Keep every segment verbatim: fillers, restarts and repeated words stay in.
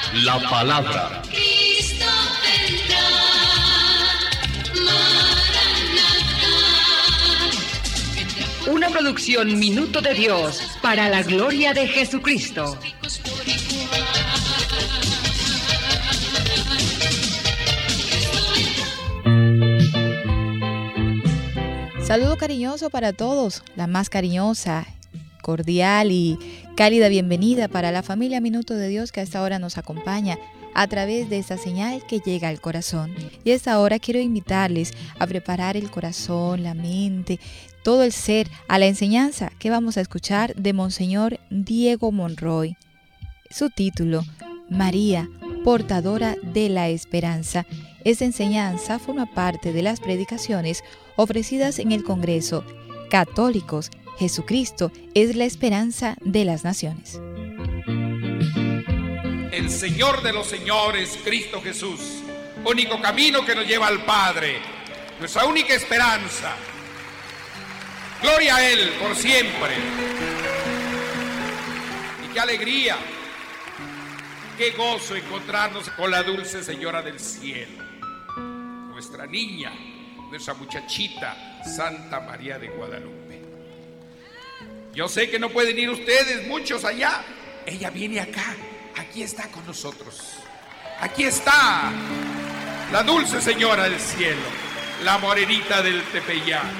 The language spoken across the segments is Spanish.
la palabra. Cristo vendrá, Maranatha. Una producción Minuto de Dios para la gloria de Jesucristo. Saludo cariñoso para todos, la más cariñosa, cordial y cálida bienvenida para la familia Minuto de Dios que a esta hora nos acompaña a través de esta señal que llega al corazón. Y a esta hora quiero invitarles a preparar el corazón, la mente, todo el ser a la enseñanza que vamos a escuchar de Monseñor Diego Monroy. Su título, María, portadora de la esperanza. Esta enseñanza forma parte de las predicaciones ofrecidas en el Congreso Católicos. Jesucristo es la esperanza de las naciones. El Señor de los señores, Cristo Jesús, único camino que nos lleva al Padre, nuestra única esperanza. Gloria a Él por siempre. Y qué alegría, qué gozo encontrarnos con la dulce Señora del Cielo, nuestra niña, nuestra muchachita, Santa María de Guadalupe. Yo sé que no pueden ir ustedes, muchos allá. Ella viene acá, aquí está con nosotros. Aquí está la dulce Señora del Cielo, la morenita del Tepeyac.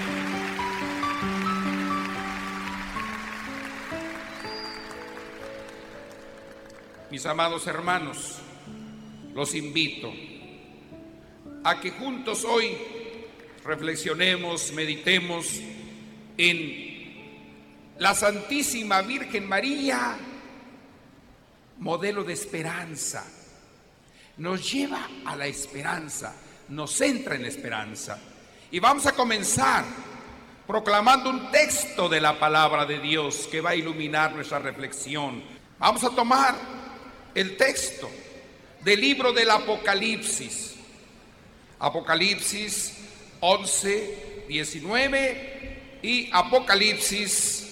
Mis amados hermanos, los invito a que juntos hoy reflexionemos, meditemos en la Santísima Virgen María, modelo de esperanza. Nos lleva a la esperanza, nos centra en la esperanza. Y vamos a comenzar proclamando un texto de la palabra de Dios que va a iluminar nuestra reflexión. Vamos a tomar el texto del libro del Apocalipsis. Apocalipsis once, diecinueve y Apocalipsis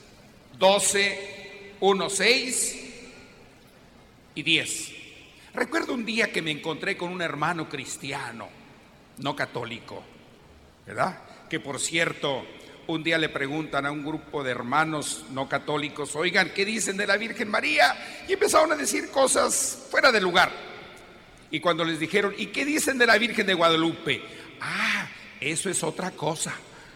doce, uno, seis y diez. Recuerdo un día que me encontré con un hermano cristiano, no católico, ¿verdad? Que por cierto, un día le preguntan a un grupo de hermanos no católicos, oigan, ¿qué dicen de la Virgen María? Y empezaron a decir cosas fuera de lugar. Y cuando les dijeron, ¿y qué dicen de la Virgen de Guadalupe? Ah, eso es otra cosa.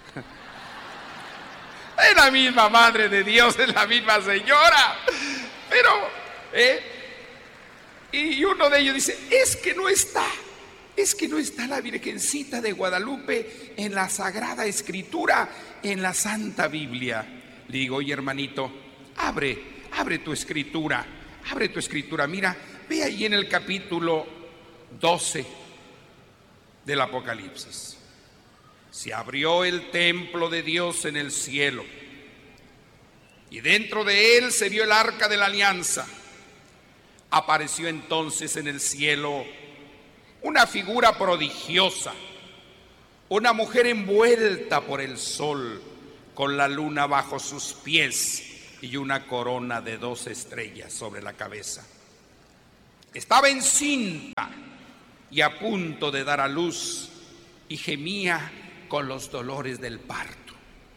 Es la misma Madre de Dios, es la misma Señora. Pero, ¿eh? Y uno de ellos dice, es que no está, es que no está la Virgencita de Guadalupe en la Sagrada Escritura, en la Santa Biblia. Le digo, oye hermanito, abre, abre tu escritura, abre tu escritura. Mira, ve ahí en el capítulo doce del Apocalipsis. Se abrió el templo de Dios en el cielo, y dentro de él se vio el arca de la alianza. Apareció entonces en el cielo una figura prodigiosa, una mujer envuelta por el sol, con la luna bajo sus pies y una corona de dos estrellas sobre la cabeza. Estaba encinta y a punto de dar a luz, y gemía con los dolores del parto.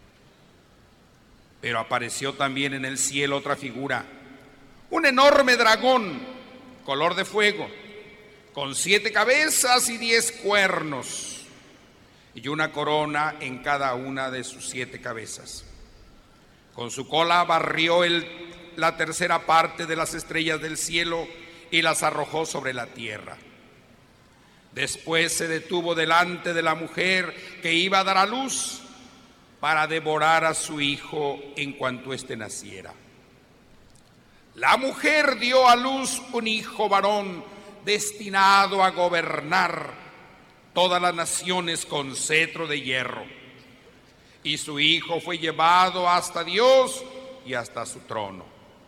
Pero apareció también en el cielo otra figura, un enorme dragón, color de fuego, con siete cabezas y diez cuernos, y una corona en cada una de sus siete cabezas. Con su cola barrió el, la tercera parte de las estrellas del cielo y las arrojó sobre la tierra. Después se detuvo delante de la mujer que iba a dar a luz para devorar a su hijo en cuanto éste naciera. La mujer dio a luz un hijo varón destinado a gobernar todas las naciones con cetro de hierro. Y su hijo fue llevado hasta Dios y hasta su trono.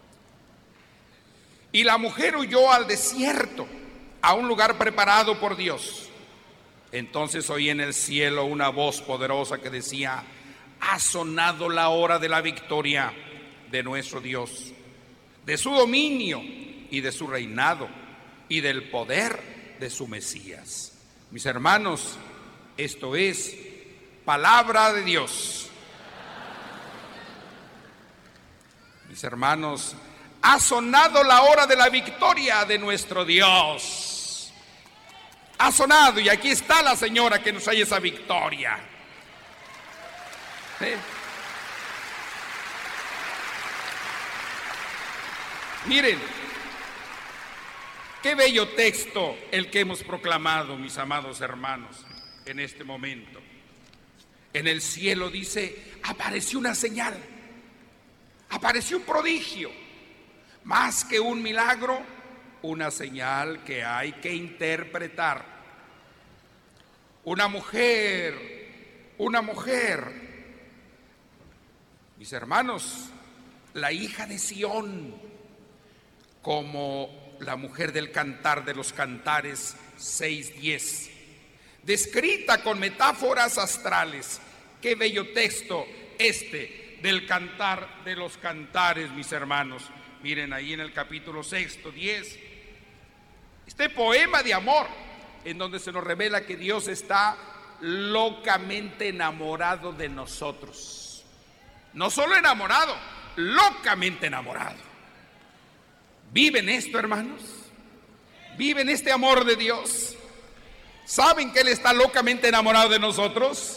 Y la mujer huyó al desierto, a un lugar preparado por Dios. Entonces oí en el cielo una voz poderosa que decía, ha sonado la hora de la victoria de nuestro Dios, de su dominio y de su reinado, y del poder de su Mesías. Mis hermanos, esto es palabra de Dios. Mis hermanos, ha sonado la hora de la victoria de nuestro Dios. Ha sonado y aquí está la señora que nos trae esa victoria. ¿Sí? Miren, qué bello texto el que hemos proclamado, mis amados hermanos, en este momento. En el cielo dice, apareció una señal, apareció un prodigio, más que un milagro, una señal que hay que interpretar. Una mujer, una mujer, mis hermanos, la hija de Sión, como la mujer del Cantar de los Cantares seis diez, descrita con metáforas astrales. Qué bello texto este del Cantar de los Cantares, mis hermanos. Miren ahí en el capítulo sexto, diez, este poema de amor en donde se nos revela que Dios está locamente enamorado de nosotros. No solo enamorado, locamente enamorado. ¿Viven esto, hermanos? ¿Viven este amor de Dios? ¿Saben que Él está locamente enamorado de nosotros?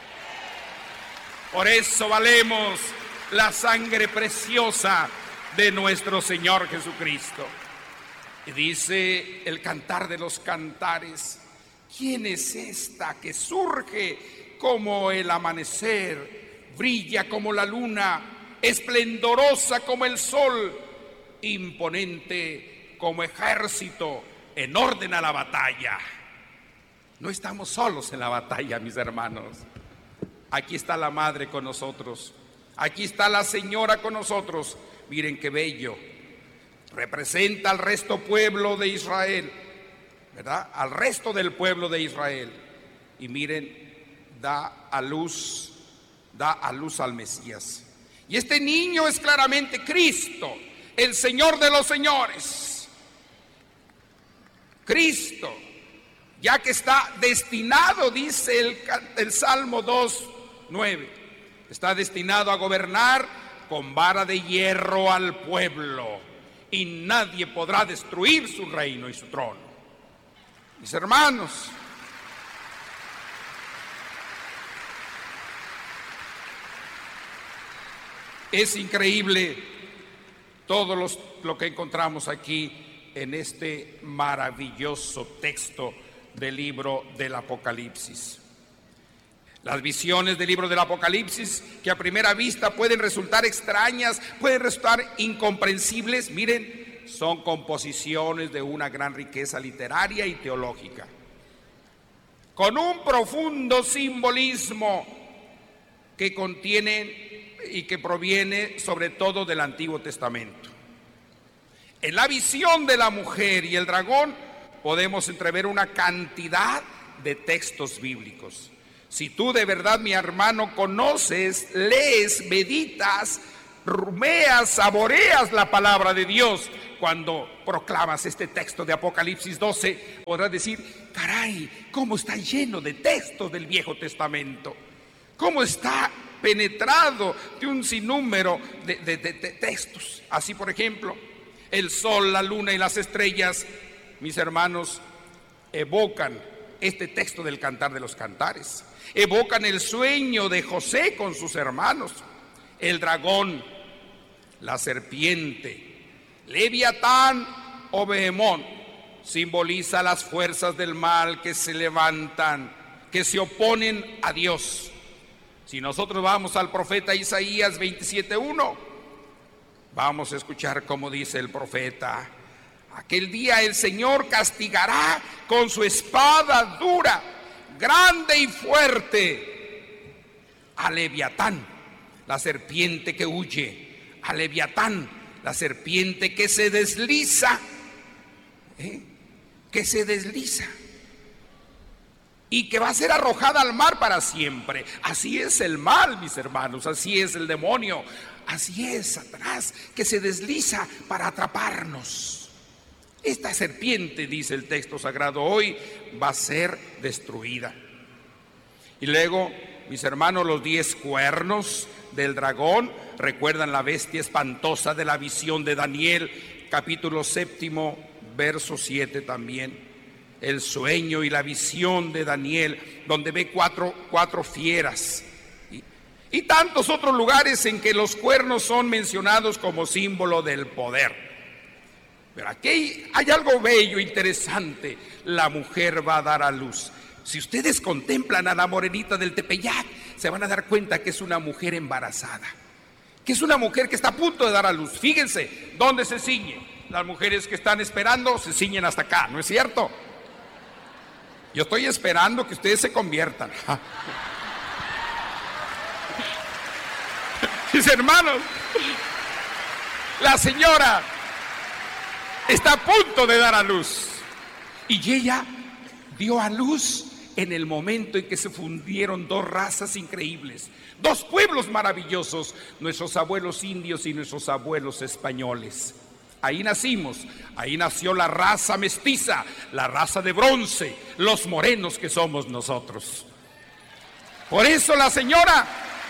Por eso valemos la sangre preciosa de nuestro Señor Jesucristo. Y dice el Cantar de los Cantares, ¿quién es esta que surge como el amanecer, brilla como la luna, esplendorosa como el sol, imponente como ejército en orden a la batalla? No estamos solos en la batalla, mis hermanos. Aquí está la madre con nosotros, aquí está la señora con nosotros. Miren qué bello, representa al resto pueblo de Israel, ¿verdad? Al resto del pueblo de Israel. Y miren, da a luz, da a luz al Mesías. Y este niño es claramente Cristo, el Señor de los señores. Cristo, ya que está destinado, dice el, el Salmo dos nueve, está destinado a gobernar con vara de hierro al pueblo, y nadie podrá destruir su reino y su trono. Mis hermanos, es increíble todo los, lo que encontramos aquí en este maravilloso texto del libro del Apocalipsis. Las visiones del libro del Apocalipsis, que a primera vista pueden resultar extrañas, pueden resultar incomprensibles, miren, son composiciones de una gran riqueza literaria y teológica, con un profundo simbolismo que contienen y que proviene sobre todo del Antiguo Testamento. En la visión de la mujer y el dragón podemos entrever una cantidad de textos bíblicos. Si tú de verdad, mi hermano, conoces, lees, meditas, rumeas, saboreas la palabra de Dios, cuando proclamas este texto de Apocalipsis doce, podrás decir, caray, cómo está lleno de textos del Viejo Testamento, cómo está penetrado de un sinnúmero de, de, de, de textos. Así, por ejemplo, el sol, la luna y las estrellas, mis hermanos, evocan este texto del Cantar de los Cantares. Evocan el sueño de José con sus hermanos. El dragón, la serpiente, Leviatán o Behemón, simboliza las fuerzas del mal que se levantan, que se oponen a Dios. Si nosotros vamos al profeta Isaías veintisiete uno, vamos a escuchar cómo dice el profeta: aquel día el Señor castigará con su espada dura, grande y fuerte, a Leviatán, la serpiente que huye, a Leviatán, la serpiente que se desliza, ¿eh? que se desliza y que va a ser arrojada al mar para siempre. Así es el mal, mis hermanos, así es el demonio, así es Satanás, que se desliza para atraparnos. esta serpiente, dice el texto sagrado, hoy va a ser destruida. Y luego, mis hermanos, los diez cuernos del dragón recuerdan la bestia espantosa de la visión de Daniel, capítulo séptimo, verso siete también. El sueño y la visión de Daniel, donde ve cuatro, cuatro fieras. Y, y tantos otros lugares en que los cuernos son mencionados como símbolo del poder. Pero aquí hay, hay algo bello, interesante. La mujer va a dar a luz. Si ustedes contemplan a la morenita del Tepeyac, se van a dar cuenta que es una mujer embarazada, que es una mujer que está a punto de dar a luz. Fíjense, ¿dónde se ciñe? Las mujeres que están esperando se ciñen hasta acá, ¿no es cierto? Yo estoy esperando que ustedes se conviertan. Mis hermanos, la señora está a punto de dar a luz. Y ella dio a luz en el momento en que se fundieron dos razas increíbles, dos pueblos maravillosos, nuestros abuelos indios y nuestros abuelos españoles. Ahí nacimos, ahí nació la raza mestiza, la raza de bronce, los morenos que somos nosotros. Por eso la señora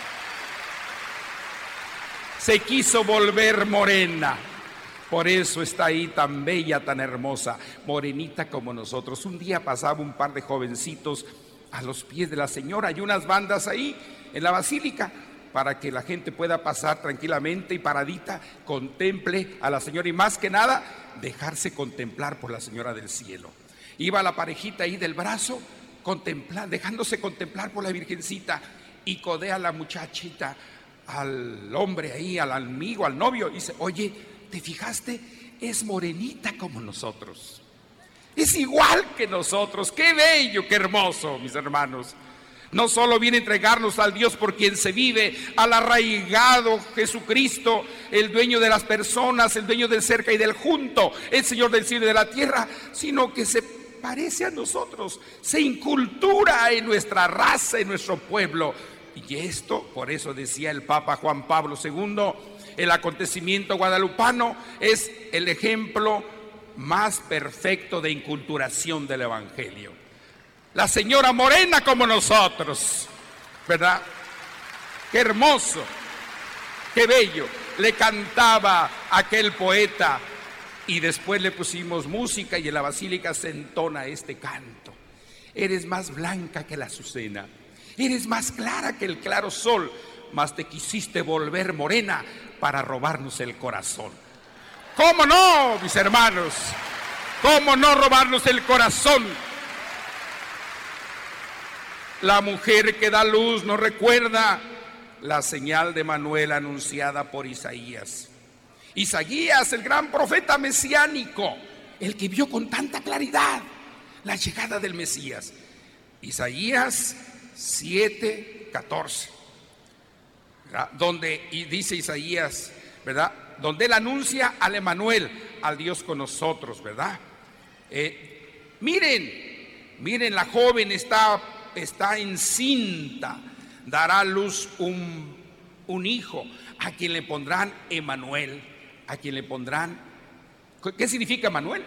se quiso volver morena. Por eso está ahí tan bella, tan hermosa, morenita como nosotros. Un día pasaba un par de jovencitos a los pies de la señora. Hay unas bandas ahí en la basílica para que la gente pueda pasar tranquilamente y paradita, contemple a la señora y más que nada, dejarse contemplar por la señora del cielo. Iba la parejita ahí del brazo, contemplar, dejándose contemplar por la virgencita, y codea a la muchachita al hombre ahí, al amigo, al novio, y dice: oye, ¿te fijaste? Es morenita como nosotros, es igual que nosotros. Qué bello, qué hermoso, mis hermanos. No solo viene a entregarnos al Dios por quien se vive, al arraigado Jesucristo, el dueño de las personas, el dueño del cerca y del junto, el Señor del cielo y de la tierra, sino que se parece a nosotros, se incultura en nuestra raza, en nuestro pueblo. Y esto, por eso decía el Papa Juan Pablo segundo, el acontecimiento guadalupano es el ejemplo más perfecto de inculturación del Evangelio. La señora morena como nosotros, ¿verdad? Qué hermoso, qué bello. Le cantaba aquel poeta y después le pusimos música y en la basílica se entona este canto. Eres más blanca que la azucena, eres más clara que el claro sol, mas te quisiste volver morena para robarnos el corazón. ¿Cómo no, mis hermanos? ¿Cómo no robarnos el corazón? La mujer que da luz nos recuerda la señal de Manuel anunciada por Isaías. Isaías, el gran profeta mesiánico, el que vio con tanta claridad la llegada del Mesías. Isaías siete, catorce, ¿verdad? Donde, y dice Isaías, ¿verdad? Donde él anuncia al Emanuel, al Dios con nosotros, ¿verdad? Eh, miren, miren, la joven está... está encinta, dará a luz un, un hijo, a quien le pondrán Emanuel, a quien le pondrán, ¿qué significa Emanuel?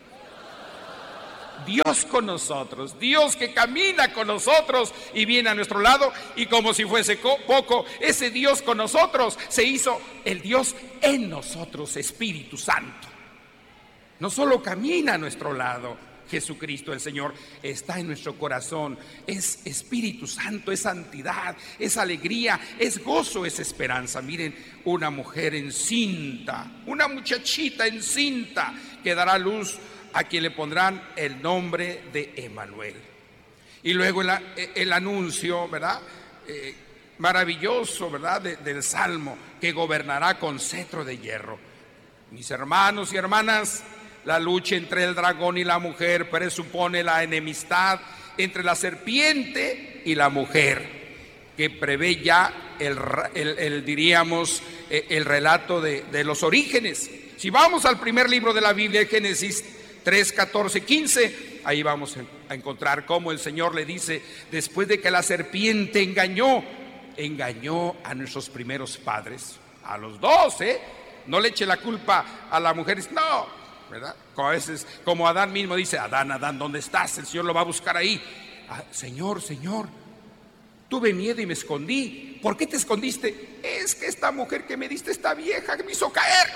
Dios con nosotros, Dios que camina con nosotros y viene a nuestro lado, y como si fuese poco, ese Dios con nosotros se hizo el Dios en nosotros, Espíritu Santo. No solo camina a nuestro lado, Jesucristo el Señor está en nuestro corazón, es Espíritu Santo, es santidad, es alegría, es gozo, es esperanza. Miren, una mujer encinta, una muchachita encinta que dará luz, a quien le pondrán el nombre de Emanuel. Y luego el, el anuncio, ¿verdad? Eh, maravilloso, ¿verdad? De, del Salmo, que gobernará con cetro de hierro. Mis hermanos y hermanas, la lucha entre el dragón y la mujer presupone la enemistad entre la serpiente y la mujer, que prevé ya el, el, el diríamos, el relato de, de los orígenes. Si vamos al primer libro de la Biblia, Génesis tres, catorce, quince, ahí vamos a encontrar cómo el Señor le dice, después de que la serpiente engañó, engañó a nuestros primeros padres, a los dos, ¿eh? No le eche la culpa a la mujer, no. ¿verdad? Como a veces, como Adán mismo dice, Adán, Adán, ¿dónde estás? El Señor lo va a buscar ahí. Ah, Señor, Señor, tuve miedo y me escondí. ¿Por qué te escondiste? Es que esta mujer que me diste, esta vieja que me hizo caer.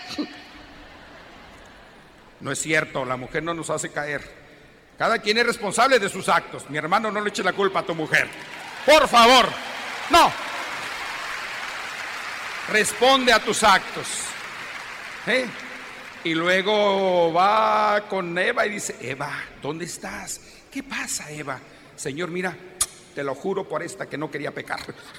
No es cierto, la mujer no nos hace caer. Cada quien es responsable de sus actos. Mi hermano, no le eche la culpa a tu mujer. Por favor, no. Responde a tus actos. ¿Eh? Y luego va con Eva y dice, Eva, ¿dónde estás? ¿Qué pasa, Eva? Señor, mira, te lo juro por esta que no quería pecar.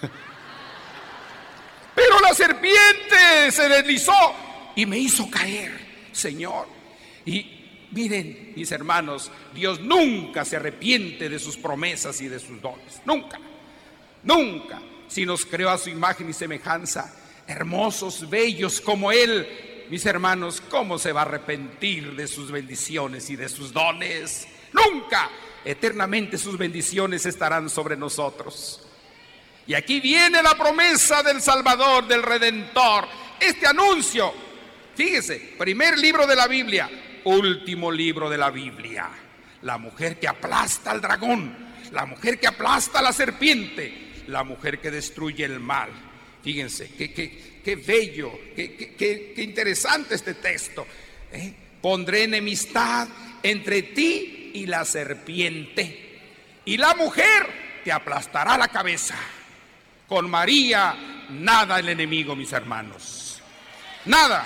Pero la serpiente se deslizó y me hizo caer, Señor. Y miren, mis hermanos, Dios nunca se arrepiente de sus promesas y de sus dones. Nunca, nunca. Si nos creó a su imagen y semejanza, hermosos, bellos como Él, mis hermanos, ¿cómo se va a arrepentir de sus bendiciones y de sus dones? Nunca. Eternamente sus bendiciones estarán sobre nosotros. Y aquí viene la promesa del Salvador, del Redentor. Este anuncio, fíjese, primer libro de la Biblia, último libro de la Biblia. La mujer que aplasta al dragón, la mujer que aplasta a la serpiente, la mujer que destruye el mal. Fíjense, qué, qué, qué bello, qué, qué, qué, qué interesante este texto. ¿Eh? Pondré enemistad entre ti y la serpiente, y la mujer te aplastará la cabeza. Con María nada el enemigo, mis hermanos. Nada.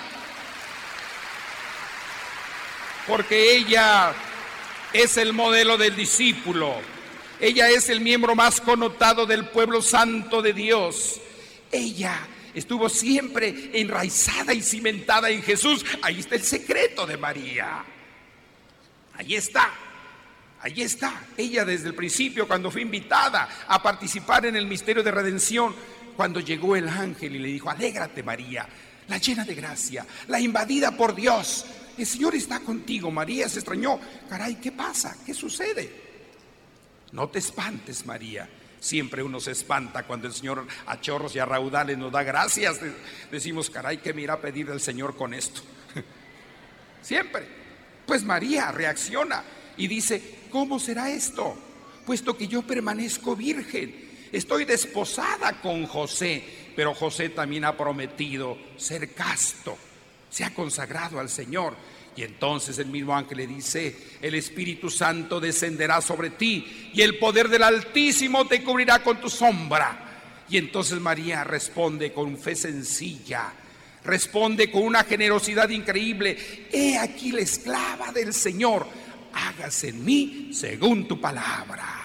Porque ella es el modelo del discípulo. Ella es el miembro más connotado del pueblo santo de Dios. Ella estuvo siempre enraizada y cimentada en Jesús. Ahí está el secreto de María. Ahí está. Ahí está. Ella desde el principio, cuando fue invitada a participar en el misterio de redención, cuando llegó el ángel y le dijo, alégrate María, la llena de gracia, la invadida por Dios, el Señor está contigo. María se extrañó. Caray, ¿qué pasa? ¿Qué sucede? No te espantes, María. Siempre uno se espanta cuando el Señor a chorros y a raudales nos da gracias. Decimos, caray, ¿qué me irá a pedir el Señor con esto? Siempre. Pues María reacciona y dice, ¿cómo será esto? Puesto que yo permanezco virgen. Estoy desposada con José, pero José también ha prometido ser casto. Se ha consagrado al Señor. Y entonces el mismo ángel le dice, el Espíritu Santo descenderá sobre ti y el poder del Altísimo te cubrirá con tu sombra. Y entonces María responde con fe sencilla, responde con una generosidad increíble. He aquí la esclava del Señor, hágase en mí según tu palabra.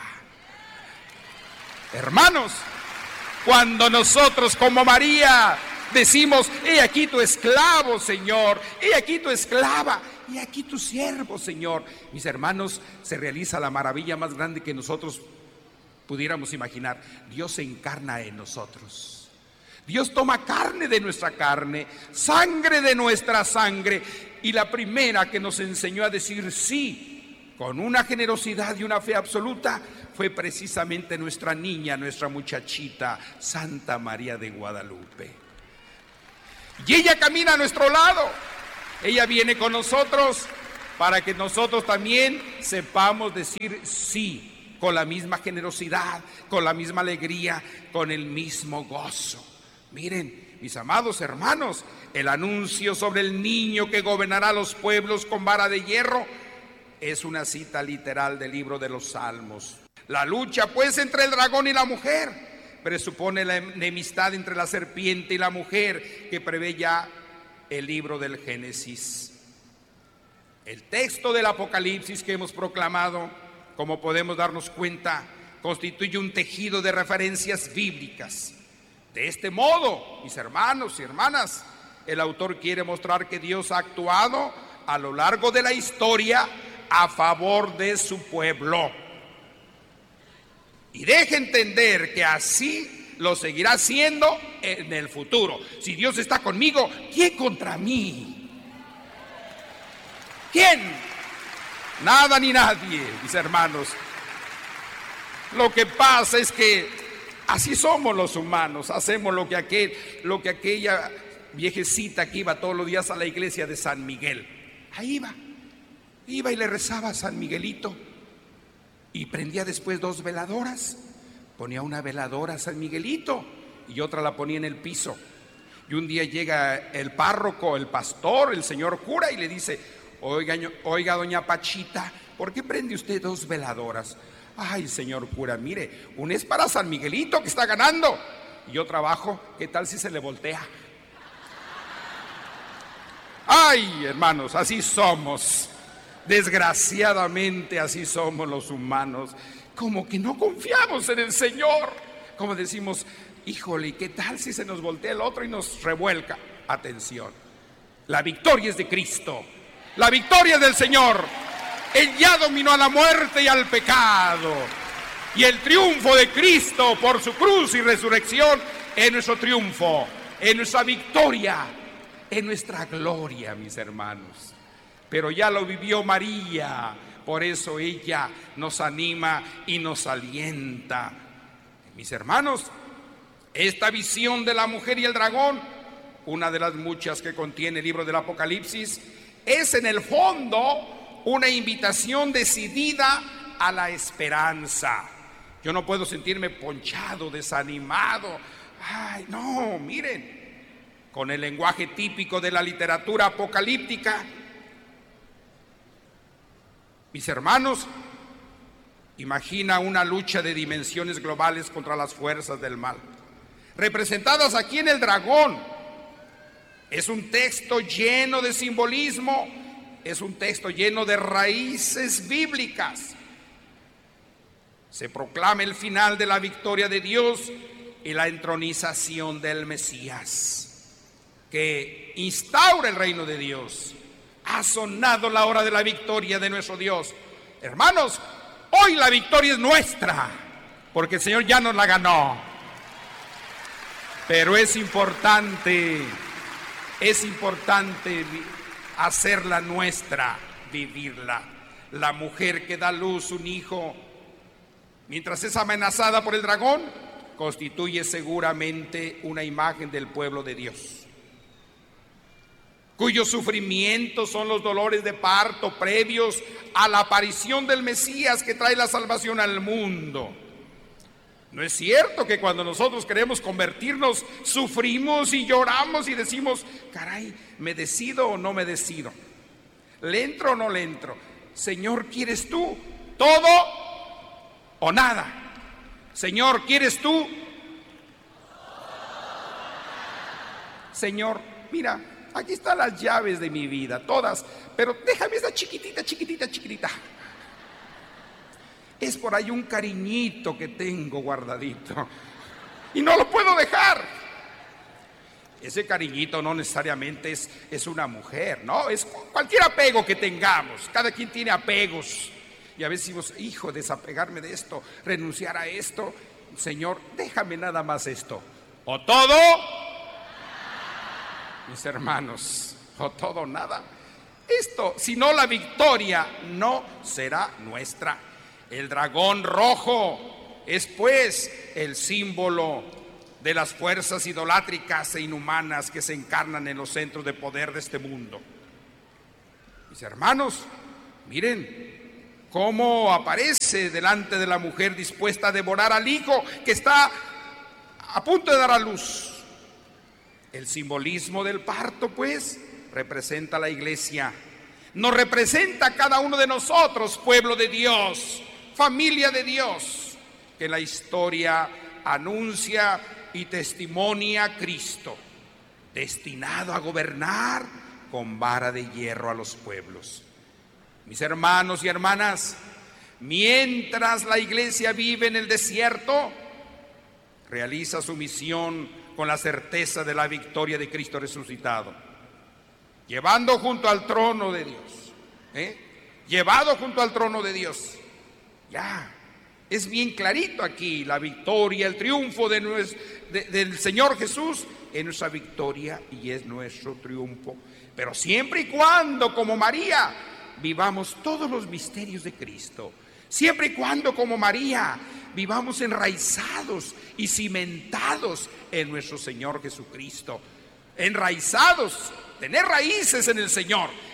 Hermanos, cuando nosotros como María decimos, he aquí tu esclavo, Señor, he aquí tu esclava, he aquí tu siervo, Señor, mis hermanos, se realiza la maravilla más grande que nosotros pudiéramos imaginar. Dios se encarna en nosotros. Dios toma carne de nuestra carne, sangre de nuestra sangre, y la primera que nos enseñó a decir sí, con una generosidad y una fe absoluta, fue precisamente nuestra niña, nuestra muchachita, Santa María de Guadalupe. Y ella camina a nuestro lado. Ella viene con nosotros para que nosotros también sepamos decir sí, con la misma generosidad, con la misma alegría, con el mismo gozo. Miren, mis amados hermanos, el anuncio sobre el niño que gobernará los pueblos con vara de hierro es una cita literal del libro de los Salmos. La lucha pues entre el dragón y la mujer presupone la enemistad entre la serpiente y la mujer que prevé ya el libro del Génesis. El texto del Apocalipsis que hemos proclamado, como podemos darnos cuenta, constituye un tejido de referencias bíblicas. De este modo, mis hermanos y hermanas, el autor quiere mostrar que Dios ha actuado a lo largo de la historia a favor de su pueblo. Y deje entender que así lo seguirá haciendo en el futuro. Si Dios está conmigo, ¿quién contra mí? ¿Quién? Nada ni nadie, mis hermanos. Lo que pasa es que así somos los humanos. Hacemos lo que, aquel, lo que aquella viejecita que iba todos los días a la iglesia de San Miguel. Ahí va. Iba y le rezaba a San Miguelito y prendía después dos veladoras. Ponía una veladora a San Miguelito y otra la ponía en el piso. Y un día llega el párroco, el pastor, el señor cura, y le dice: Oiga, oiga, doña Pachita, ¿por qué prende usted dos veladoras? Ay, señor cura, mire, una es para San Miguelito que está ganando y otra abajo, ¿qué tal si se le voltea? Ay, hermanos, así somos. Desgraciadamente así somos los humanos. Como que no confiamos en el Señor. Como decimos: híjole, ¿qué tal si se nos voltea el otro y nos revuelca? Atención, la victoria es de Cristo. La victoria es del Señor. Él ya dominó a la muerte y al pecado. Y el triunfo de Cristo por su cruz y resurrección es nuestro triunfo, es nuestra victoria, es nuestra gloria, mis hermanos. Pero ya lo vivió María, por eso ella nos anima y nos alienta. Mis hermanos, esta visión de la mujer y el dragón, una de las muchas que contiene el libro del Apocalipsis, es en el fondo una invitación decidida a la esperanza. Yo no puedo sentirme ponchado, desanimado. Ay, no, miren, con el lenguaje típico de la literatura apocalíptica, mis hermanos, imagina una lucha de dimensiones globales contra las fuerzas del mal, representadas aquí en el dragón. Es un texto lleno de simbolismo, es un texto lleno de raíces bíblicas. Se proclama el final de la victoria de Dios y la entronización del Mesías, que instaura el reino de Dios. Ha sonado la hora de la victoria de nuestro Dios. Hermanos, hoy la victoria es nuestra, porque el Señor ya nos la ganó. Pero es importante, es importante hacerla nuestra, vivirla. La mujer que da a luz un hijo, mientras es amenazada por el dragón, constituye seguramente una imagen del pueblo de Dios, cuyos sufrimientos son los dolores de parto previos a la aparición del Mesías que trae la salvación al mundo. No es cierto que cuando nosotros queremos convertirnos sufrimos y lloramos y decimos: caray, ¿me decido o no me decido? ¿Le entro o no le entro? Señor, ¿quieres tú todo o nada? Señor, ¿quieres tú? Señor, mira, aquí están las llaves de mi vida, todas, pero déjame esa chiquitita, chiquitita, chiquitita. Es por ahí un cariñito que tengo guardadito y no lo puedo dejar. Ese cariñito no necesariamente es, es una mujer, no, es cualquier apego que tengamos. Cada quien tiene apegos y a veces decimos: hijo, desapegarme de esto, renunciar a esto. Señor, déjame nada más esto, o todo, mis hermanos, o todo o nada. Esto, si no, la victoria no será nuestra. El dragón rojo es pues el símbolo de las fuerzas idolátricas e inhumanas que se encarnan en los centros de poder de este mundo. Mis hermanos, miren cómo aparece delante de la mujer dispuesta a devorar al hijo que está a punto de dar a luz. El simbolismo del parto, pues, representa a la iglesia. Nos representa a cada uno de nosotros, pueblo de Dios, familia de Dios, que la historia anuncia y testimonia a Cristo, destinado a gobernar con vara de hierro a los pueblos. Mis hermanos y hermanas, mientras la iglesia vive en el desierto, realiza su misión con la certeza de la victoria de Cristo resucitado, llevando junto al trono de Dios, ¿eh? llevado junto al trono de Dios. Ya, es bien clarito aquí la victoria, el triunfo de nuestro, de, del Señor Jesús es nuestra victoria y es nuestro triunfo. Pero siempre y cuando, como María, vivamos todos los misterios de Cristo. Siempre y cuando, como María, vivamos enraizados y cimentados en nuestro Señor Jesucristo. Enraizados, tener raíces en el Señor,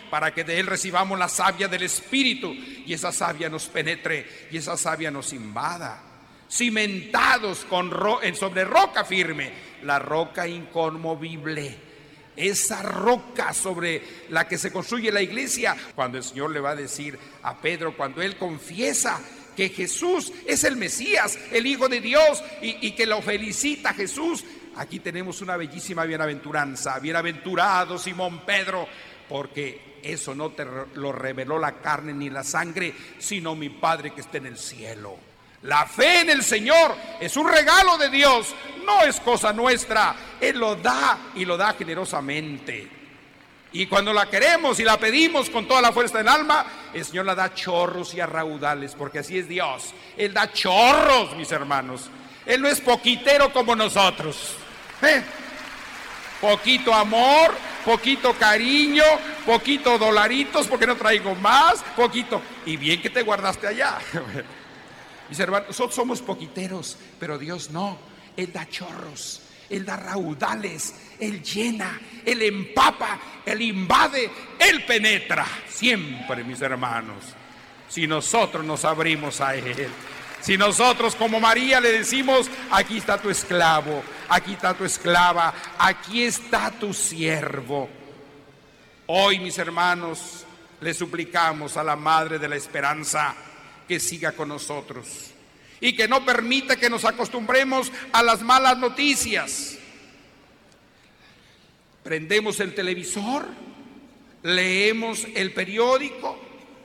para que de Él recibamos la savia del Espíritu y esa savia nos penetre y esa savia nos invada. Cimentados con ro- en sobre roca firme, la roca inconmovible, esa roca sobre la que se construye la iglesia. Cuando el Señor le va a decir a Pedro, cuando él confiesa que Jesús es el Mesías, el Hijo de Dios, y, y que lo felicita Jesús, aquí tenemos una bellísima bienaventuranza. Bienaventurado Simón Pedro, porque eso no te lo reveló la carne ni la sangre, sino mi Padre que está en el cielo. La fe en el Señor es un regalo de Dios, no es cosa nuestra. Él lo da y lo da generosamente. Y cuando la queremos y la pedimos con toda la fuerza del alma, el Señor la da chorros y a raudales, porque así es Dios. Él da chorros, mis hermanos. Él no es poquitero como nosotros. ¿Eh? Poquito amor, poquito cariño, poquito dolaritos porque no traigo más, poquito. Y bien que te guardaste allá. Mis hermanos, nosotros somos poquiteros, pero Dios no. Él da chorros, Él da raudales, Él llena, Él empapa, Él invade, Él penetra. Siempre, mis hermanos, si nosotros nos abrimos a Él, si nosotros como María le decimos, aquí está tu esclavo, aquí está tu esclava, aquí está tu siervo. Hoy, mis hermanos, le suplicamos a la Madre de la Esperanza que siga con nosotros y que no permita que nos acostumbremos a las malas noticias. Prendemos el televisor, leemos el periódico,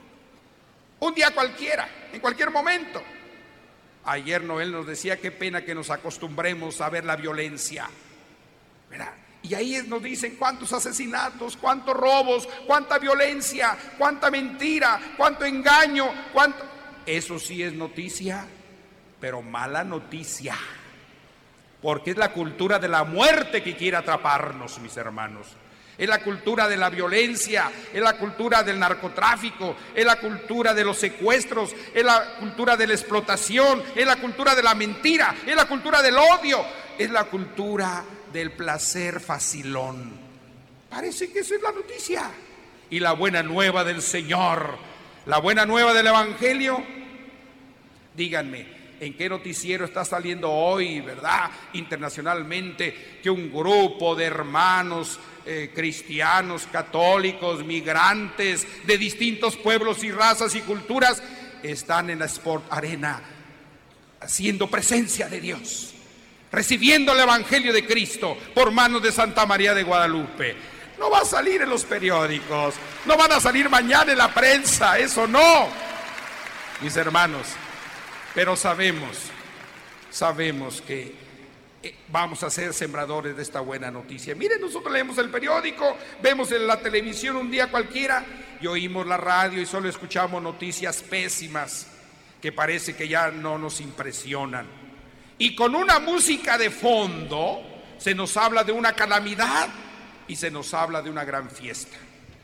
un día cualquiera, en cualquier momento. Ayer Noel nos decía qué pena que nos acostumbremos a ver la violencia, ¿verdad? Y ahí nos dicen cuántos asesinatos, cuántos robos, cuánta violencia, cuánta mentira, cuánto engaño, cuánto... Eso sí es noticia, pero mala noticia, porque es la cultura de la muerte que quiere atraparnos, mis hermanos. Es la cultura de la violencia, es la cultura del narcotráfico, es la cultura de los secuestros, es la cultura de la explotación, es la cultura de la mentira, es la cultura del odio, es la cultura del placer facilón. Parece que esa es la noticia. Y la buena nueva del Señor, la buena nueva del Evangelio, díganme, ¿en qué noticiero está saliendo hoy, verdad, internacionalmente, que un grupo de hermanos eh, cristianos, católicos, migrantes de distintos pueblos y razas y culturas están en la Sport Arena haciendo presencia de Dios, recibiendo el Evangelio de Cristo por manos de Santa María de Guadalupe? No va a salir en los periódicos, no van a salir mañana en la prensa, eso no, mis hermanos. Pero sabemos, sabemos que vamos a ser sembradores de esta buena noticia. Miren, nosotros leemos el periódico, vemos en la televisión un día cualquiera y oímos la radio y solo escuchamos noticias pésimas que parece que ya no nos impresionan. Y con una música de fondo se nos habla de una calamidad y se nos habla de una gran fiesta.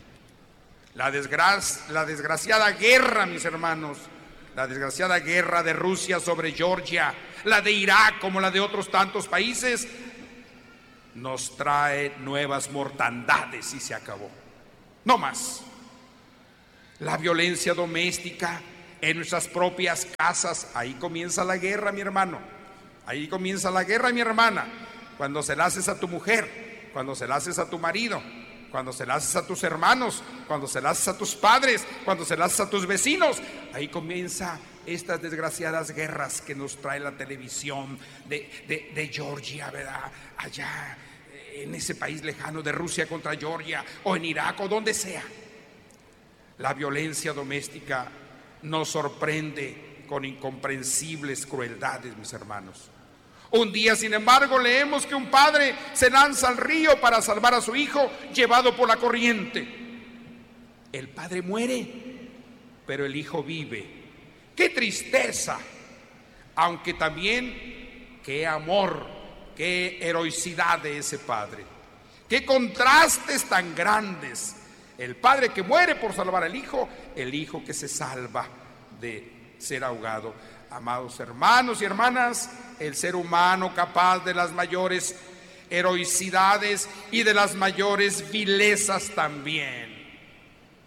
La, desgra- la desgraciada guerra, mis hermanos, la desgraciada guerra de Rusia sobre Georgia, la de Irak, como la de otros tantos países, nos trae nuevas mortandades y se acabó. No más. La violencia doméstica en nuestras propias casas, ahí comienza la guerra, mi hermano. Ahí comienza la guerra, mi hermana. Cuando se la haces a tu mujer, cuando se la haces a tu marido, cuando se la haces a tus hermanos, cuando se la haces a tus padres, cuando se la haces a tus vecinos, ahí comienza estas desgraciadas guerras que nos trae la televisión de, de, de Georgia, ¿verdad? Allá en ese país lejano, de Rusia contra Georgia, o en Irak, o donde sea. La violencia doméstica nos sorprende con incomprensibles crueldades, mis hermanos. Un día, sin embargo, leemos que un padre se lanza al río para salvar a su hijo, llevado por la corriente. El padre muere, pero el hijo vive. ¡Qué tristeza! Aunque también, qué amor, qué heroicidad de ese padre. ¡Qué contrastes tan grandes! El padre que muere por salvar al hijo, el hijo que se salva de ser ahogado. Amados hermanos y hermanas, el ser humano capaz de las mayores heroicidades y de las mayores vilezas también.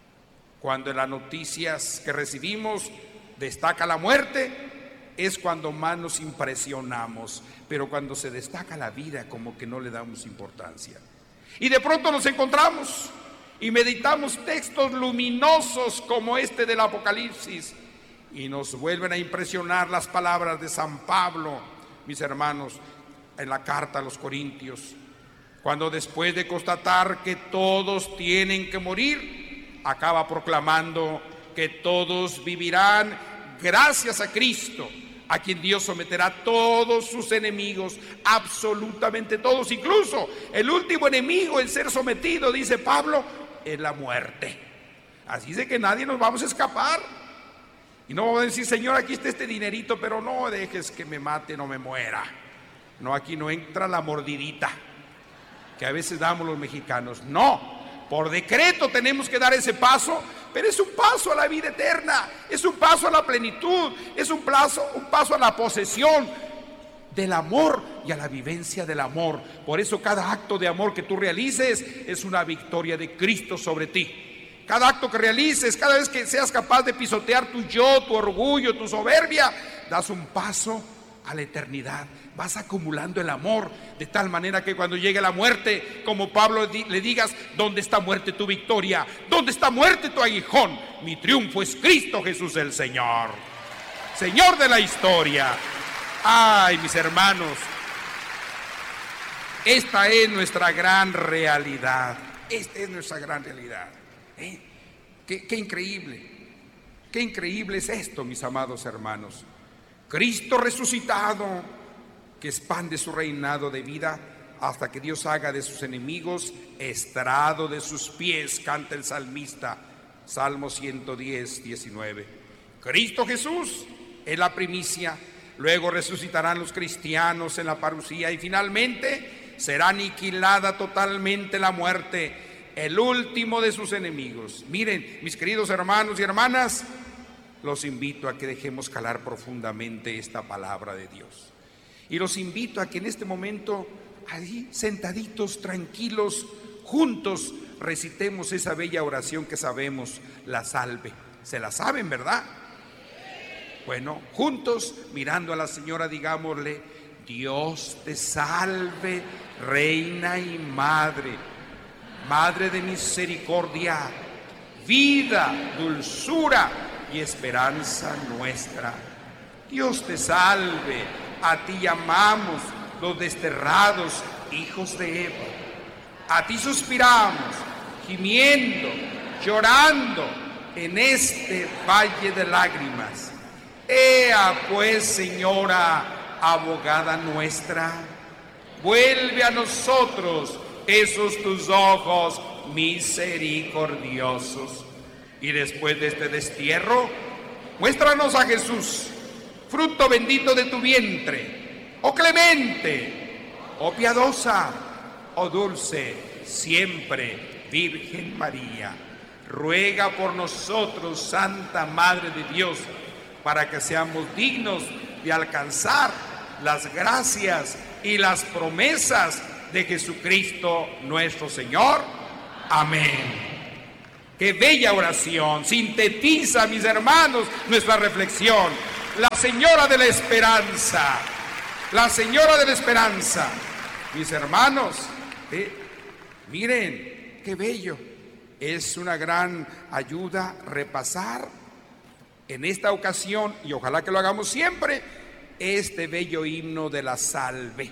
Cuando en las noticias que recibimos destaca la muerte, es cuando más nos impresionamos. Pero cuando se destaca la vida, como que no le damos importancia. Y de pronto nos encontramos y meditamos textos luminosos como este del Apocalipsis, y nos vuelven a impresionar las palabras de San Pablo, mis hermanos, en la carta a los Corintios, cuando después de constatar que todos tienen que morir, acaba proclamando que todos vivirán gracias a Cristo, a quien Dios someterá a todos sus enemigos, absolutamente todos, incluso el último enemigo en ser sometido, dice Pablo, es la muerte. Así de que nadie nos vamos a escapar. Y no vamos a decir, Señor, aquí está este dinerito, pero no dejes que me mate, no me muera. No, aquí no entra la mordidita que a veces damos los mexicanos. No, por decreto tenemos que dar ese paso, pero es un paso a la vida eterna, es un paso a la plenitud, es un paso, un paso a la posesión del amor y a la vivencia del amor. Por eso cada acto de amor que tú realices es una victoria de Cristo sobre ti. Cada acto que realices, cada vez que seas capaz de pisotear tu yo, tu orgullo, tu soberbia, das un paso a la eternidad. Vas acumulando el amor de tal manera que cuando llegue la muerte, como Pablo le digas, ¿dónde está muerte tu victoria? ¿Dónde está muerte tu aguijón? Mi triunfo es Cristo Jesús el Señor, Señor de la historia. Ay, mis hermanos, esta es nuestra gran realidad. Esta es nuestra gran realidad. ¿Eh? Qué, qué increíble, qué increíble es esto, mis amados hermanos. Cristo resucitado, que expande su reinado de vida hasta que Dios haga de sus enemigos estrado de sus pies, canta el salmista, Salmo ciento diez, diecinueve. Cristo Jesús es la primicia, luego resucitarán los cristianos en la parucía y finalmente será aniquilada totalmente la muerte, el último de sus enemigos. Miren, mis queridos hermanos y hermanas, los invito a que dejemos calar profundamente esta palabra de Dios. Y los invito a que en este momento, ahí sentaditos, tranquilos, juntos, recitemos esa bella oración que sabemos, la salve. ¿Se la saben, verdad? Bueno, juntos, mirando a la Señora, digámosle: Dios te salve, Reina y Madre, Madre de misericordia, vida, dulzura y esperanza nuestra. Dios te salve, a ti llamamos los desterrados hijos de Eva. A ti suspiramos, gimiendo, llorando en este valle de lágrimas. Ea pues, Señora, abogada nuestra, vuelve a nosotros esos tus ojos misericordiosos. Y después de este destierro, muéstranos a Jesús, fruto bendito de tu vientre, oh clemente, oh piadosa, oh dulce, siempre Virgen María. Ruega por nosotros, Santa Madre de Dios, para que seamos dignos de alcanzar las gracias y las promesas de Jesucristo nuestro Señor. Amén. Qué bella oración, sintetiza, mis hermanos, nuestra reflexión. La Señora de la Esperanza, la Señora de la Esperanza. Mis hermanos, eh, miren, qué bello. Es una gran ayuda repasar en esta ocasión, y ojalá que lo hagamos siempre, este bello himno de la salve.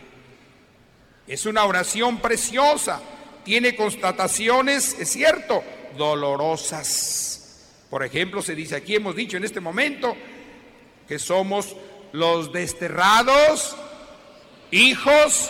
Es una oración preciosa, tiene constataciones, es cierto, dolorosas. Por ejemplo, se dice aquí, hemos dicho en este momento, que somos los desterrados hijos.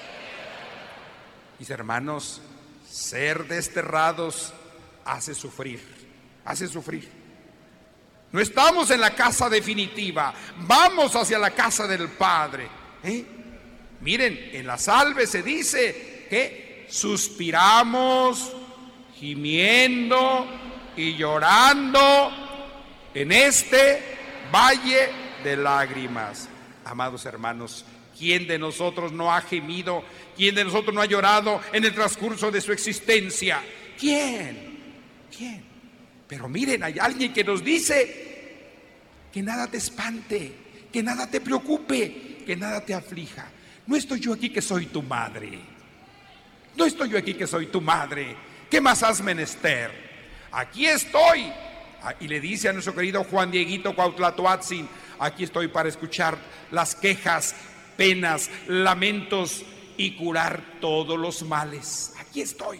Mis hermanos, ser desterrados hace sufrir, hace sufrir. No estamos en la casa definitiva, vamos hacia la casa del Padre. ¿Eh? Miren, en la salve se dice que suspiramos, gimiendo y llorando en este valle de lágrimas. Amados hermanos, ¿quién de nosotros no ha gemido? ¿Quién de nosotros no ha llorado en el transcurso de su existencia? ¿Quién? ¿Quién? Pero miren, hay alguien que nos dice que nada te espante, que nada te preocupe, que nada te aflija. No estoy yo aquí que soy tu madre. No estoy yo aquí que soy tu madre. ¿Qué más has menester? Aquí estoy. Y le dice a nuestro querido Juan Dieguito Cuautlatoatzin: aquí estoy para escuchar las quejas, penas, lamentos y curar todos los males. Aquí estoy.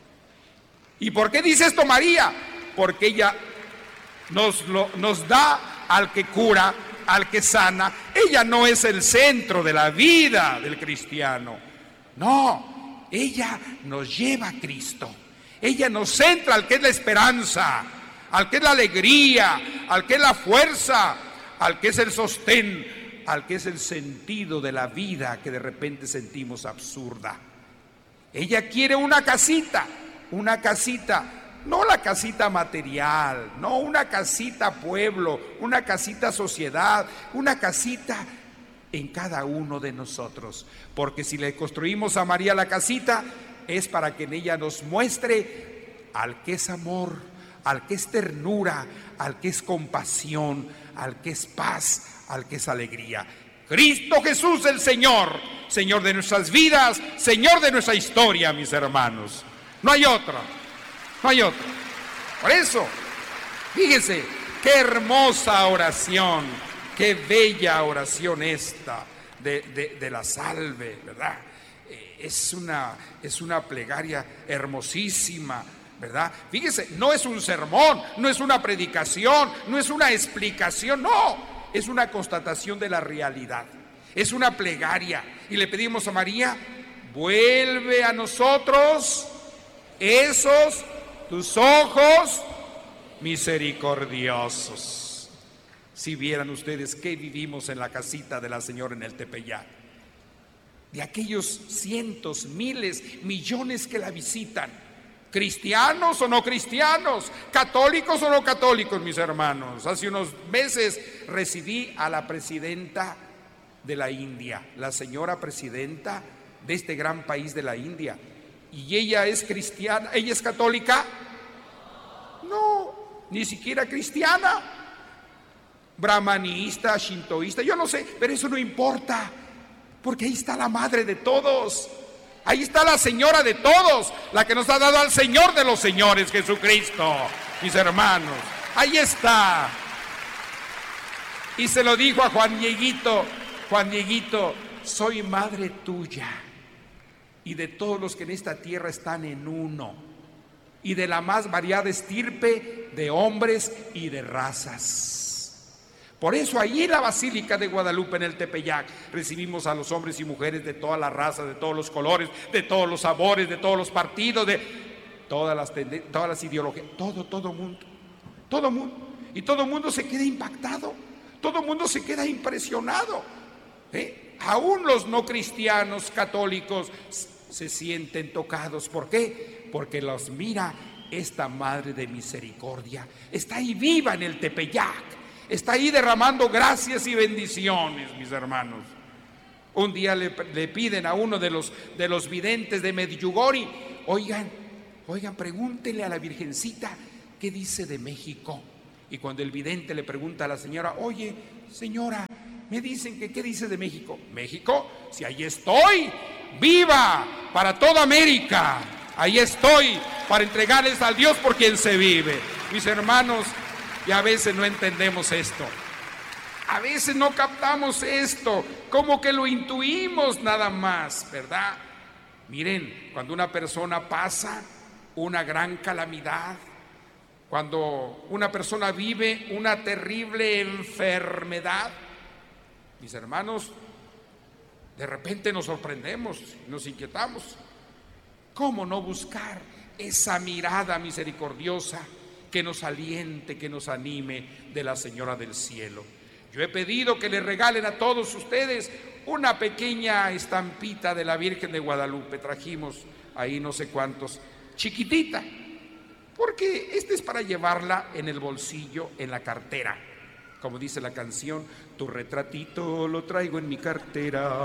¿Y por qué dice esto María? Porque ella nos, lo, nos da al que cura, al que sana. Ella no es el centro de la vida del cristiano. No, ella nos lleva a Cristo. Ella nos centra al que es la esperanza, al que es la alegría, al que es la fuerza, al que es el sostén, al que es el sentido de la vida que de repente sentimos absurda. Ella quiere una casita, una casita. No la casita material, no una casita pueblo, una casita sociedad, una casita en cada uno de nosotros. Porque si le construimos a María la casita, es para que en ella nos muestre al que es amor, al que es ternura, al que es compasión, al que es paz, al que es alegría. Cristo Jesús el Señor, Señor de nuestras vidas, Señor de nuestra historia, mis hermanos. No hay otro. No hay otro. Por eso, fíjense, qué hermosa oración, qué bella oración esta de, de, de la salve, ¿verdad? Eh, es, una, es una plegaria hermosísima, ¿verdad? Fíjense, no es un sermón, no es una predicación, no es una explicación, no, es una constatación de la realidad. Es una plegaria y le pedimos a María: vuelve a nosotros esos tus ojos misericordiosos. Si vieran ustedes qué vivimos en la casita de la Señora en el Tepeyac, de aquellos cientos, miles, millones que la visitan, cristianos o no cristianos, católicos o no católicos, mis hermanos. Hace unos meses recibí a la presidenta de la India, la señora presidenta de este gran país de la India. ¿Y ella es cristiana? ¿Ella es católica? No, ni siquiera cristiana. Brahmanista, shintoísta, yo no sé, pero eso no importa, porque ahí está la madre de todos. Ahí está la señora de todos, la que nos ha dado al Señor de los señores, Jesucristo, mis hermanos. Ahí está. Y se lo dijo a Juan Dieguito: Juan Dieguito, soy madre tuya y de todos los que en esta tierra están en uno, y de la más variada estirpe de hombres y de razas. Por eso allí en la Basílica de Guadalupe, en el Tepeyac, recibimos a los hombres y mujeres de todas las razas, de todos los colores, de todos los sabores, de todos los partidos, de todas las, todas las ideologías, todo, todo mundo, todo mundo. Y todo mundo se queda impactado, todo mundo se queda impresionado, ¿eh? Aún los no cristianos católicos se sienten tocados. ¿Por qué? Porque los mira esta Madre de Misericordia. Está ahí viva en el Tepeyac, está ahí derramando gracias y bendiciones, mis hermanos. Un día le, le piden a uno de los, de los videntes de Medjugorje: oigan, oigan, pregúntenle a la Virgencita qué dice de México. Y cuando el vidente le pregunta a la señora: oye, señora, me dicen que qué dice de México. México, si ahí estoy, viva para toda América. Ahí estoy para entregarles al Dios por quien se vive. Mis hermanos, y a veces no entendemos esto. A veces no captamos esto, como que lo intuimos nada más, ¿verdad? Miren, cuando una persona pasa una gran calamidad, cuando una persona vive una terrible enfermedad, mis hermanos, de repente nos sorprendemos, nos inquietamos. ¿Cómo no buscar esa mirada misericordiosa que nos aliente, que nos anime de la Señora del Cielo? Yo he pedido que le regalen a todos ustedes una pequeña estampita de la Virgen de Guadalupe. Trajimos ahí no sé cuántos, chiquitita, porque este es para llevarla en el bolsillo, en la cartera. Como dice la canción: tu retratito lo traigo en mi cartera,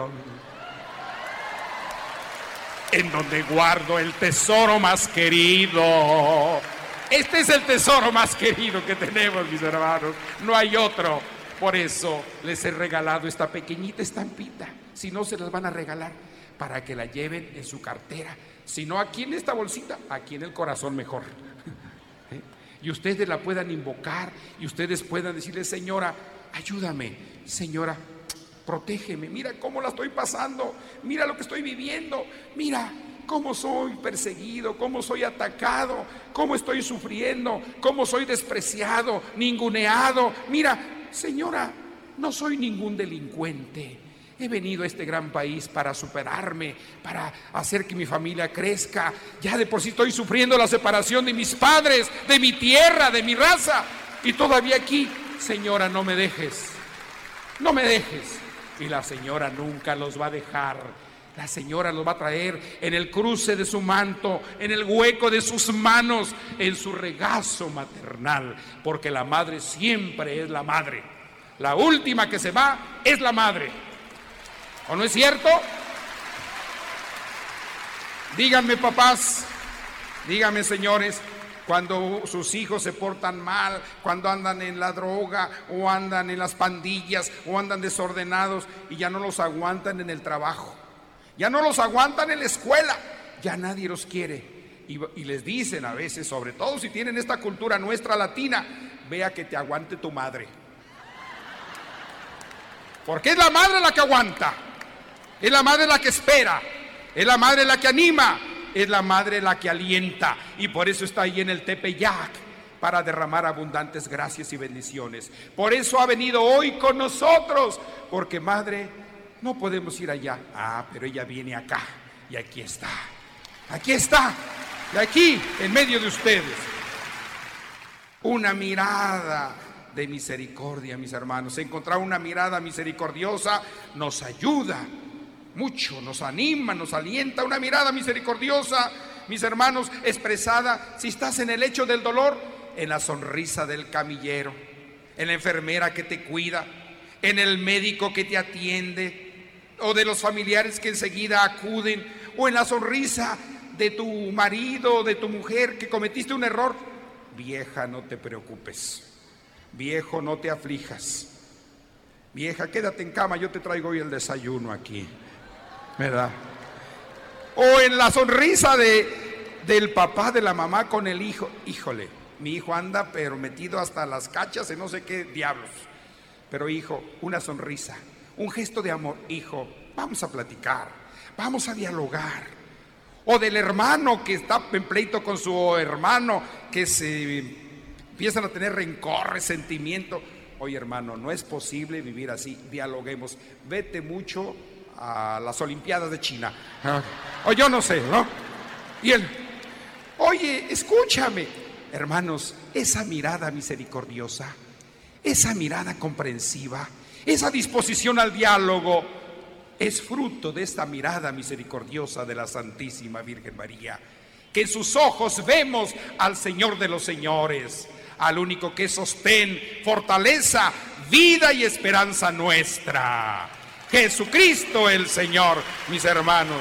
en donde guardo el tesoro más querido. Este es el tesoro más querido que tenemos, mis hermanos. No hay otro. Por eso les he regalado esta pequeñita estampita. Si no, se las van a regalar para que la lleven en su cartera. Si no, aquí en esta bolsita, aquí en el corazón mejor. ¿Eh? Y ustedes la puedan invocar y ustedes puedan decirle: señora, ayúdame, señora, protégeme, mira cómo la estoy pasando, mira lo que estoy viviendo, mira cómo soy perseguido, cómo soy atacado, cómo estoy sufriendo, cómo soy despreciado, ninguneado. Mira, señora, no soy ningún delincuente. He venido a este gran país para superarme, para hacer que mi familia crezca. Ya de por sí estoy sufriendo la separación de mis padres, de mi tierra, de mi raza. Y todavía aquí, señora, no me dejes, no me dejes. Y la señora nunca los va a dejar. La señora los va a traer en el cruce de su manto, en el hueco de sus manos, en su regazo maternal, porque la madre siempre es la madre. La última que se va es la madre. ¿O no es cierto? Díganme, papás, díganme, señores, cuando sus hijos se portan mal, cuando andan en la droga o andan en las pandillas o andan desordenados y ya no los aguantan en el trabajo, ya no los aguantan en la escuela, ya nadie los quiere. Y, y les dicen a veces, sobre todo si tienen esta cultura nuestra latina: vea que te aguante tu madre. Porque es la madre la que aguanta, es la madre la que espera, es la madre la que anima, es la madre la que alienta. Y por eso está ahí en el Tepeyac, para derramar abundantes gracias y bendiciones. Por eso ha venido hoy con nosotros, porque madre, no podemos ir allá. Ah, pero ella viene acá y aquí está, aquí está, y aquí en medio de ustedes. Una mirada de misericordia, mis hermanos. Encontrar una mirada misericordiosa nos ayuda mucho, nos anima, nos alienta. Una mirada misericordiosa, mis hermanos, expresada, si estás en el lecho del dolor, en la sonrisa del camillero, en la enfermera que te cuida, en el médico que te atiende, o de los familiares que enseguida acuden, o en la sonrisa de tu marido o de tu mujer que cometiste un error. Vieja, no te preocupes. Viejo, no te aflijas. Vieja, quédate en cama, yo te traigo hoy el desayuno aquí, ¿verdad? O en la sonrisa de, del papá, de la mamá con el hijo. Híjole, mi hijo anda pero metido hasta las cachas en no sé qué diablos. Pero hijo, una sonrisa, un gesto de amor. Hijo, vamos a platicar, vamos a dialogar. O del hermano que está en pleito con su hermano, que se empiezan a tener rencor, resentimiento. Oye, hermano, no es posible vivir así, dialoguemos. Vete mucho a las Olimpiadas de China, o yo no sé, ¿no? Y él: oye, escúchame. Hermanos, esa mirada misericordiosa, esa mirada comprensiva, esa disposición al diálogo es fruto de esta mirada misericordiosa de la Santísima Virgen María, que en sus ojos vemos al Señor de los señores, al único que es sostén, fortaleza, vida y esperanza nuestra, Jesucristo el Señor, mis hermanos.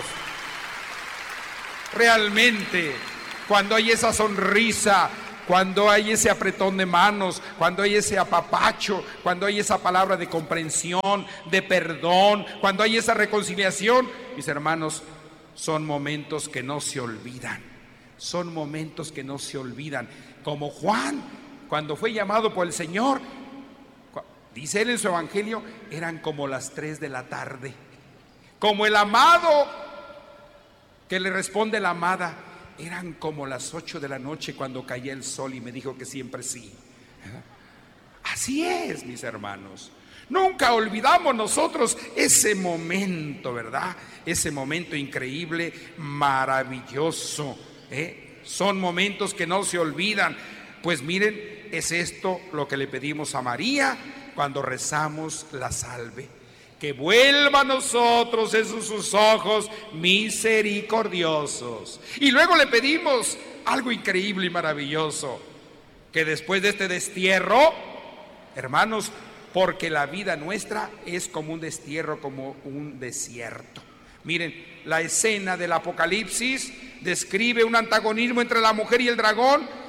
Realmente, cuando hay esa sonrisa, cuando hay ese apretón de manos, cuando hay ese apapacho, cuando hay esa palabra de comprensión, de perdón, cuando hay esa reconciliación, mis hermanos, son momentos que no se olvidan, son momentos que no se olvidan. Como Juan, cuando fue llamado por el Señor, dice él en su evangelio, eran como las tres de la tarde. Como el amado que le responde la amada, eran como las ocho de la noche cuando caía el sol y me dijo que siempre sí. Así es, mis hermanos. Nunca olvidamos nosotros ese momento, ¿verdad? Ese momento increíble, maravilloso, ¿eh? Son momentos que no se olvidan. Pues miren, es esto lo que le pedimos a María cuando rezamos la salve: que vuelva a nosotros esos sus ojos misericordiosos. Y luego le pedimos algo increíble y maravilloso: que después de este destierro, hermanos, porque la vida nuestra es como un destierro, como un desierto. Miren, la escena del Apocalipsis describe un antagonismo entre la mujer y el dragón